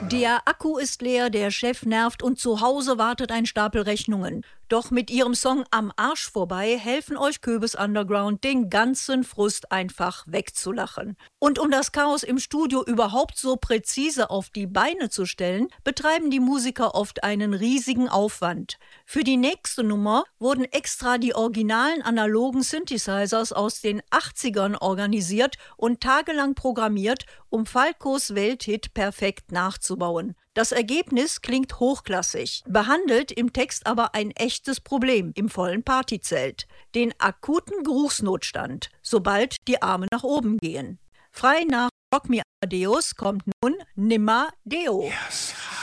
Der Akku ist leer, der Chef nervt und zu Hause wartet ein Stapel Rechnungen. Doch mit ihrem Song Am Arsch vorbei helfen euch Köbis Underground, den ganzen Frust einfach wegzulachen. Und um das Chaos im Studio überhaupt so präzise auf die Beine zu stellen, betreiben die Musiker oft einen riesigen Aufwand. Für die nächste Nummer wurden extra die originalen analogen Synthesizers aus den 80ern organisiert und tagelang programmiert, um Falcos Welthit perfekt nachzubauen. Das Ergebnis klingt hochklassig, behandelt im Text aber ein echtes Problem im vollen Partyzelt: den akuten Geruchsnotstand, sobald die Arme nach oben gehen. Frei nach Rock Me Amadeus kommt nun Nimmer Deo. Yes.